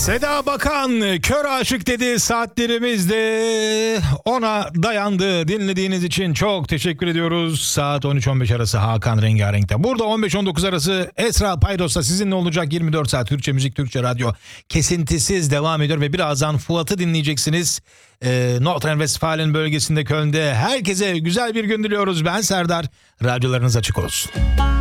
Seda Bakan kör aşık dedi, saatlerimiz de ona dayandı. Dinlediğiniz için çok teşekkür ediyoruz. Saat 13-15 arası Hakan Rengarenk'te. Burada 15-19 arası Esra Paydos'ta sizinle olacak 24 saat Türkçe müzik, Türkçe radyo kesintisiz devam ediyor. Ve birazdan Fuat'ı dinleyeceksiniz. Nordrhein-Westfalen bölgesinde Köln'de. Herkese güzel bir gün diliyoruz. Ben Serdar. Radyolarınız açık olsun.